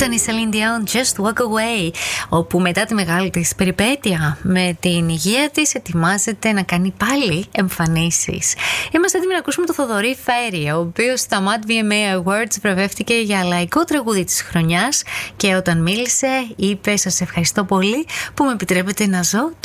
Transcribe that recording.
Ήταν η Celine Dion, Just Walk Away, όπου μετά τη μεγάλη της περιπέτεια με την υγεία της ετοιμάζεται να κάνει πάλι εμφανίσεις. Είμαστε έτοιμοι να ακούσουμε το Θοδωρή Φέρη, ο οποίος στα Mad VMA Awards βραβεύτηκε για λαϊκό τραγούδι της χρονιάς και όταν μίλησε είπε: σας ευχαριστώ πολύ που με επιτρέπετε να ζω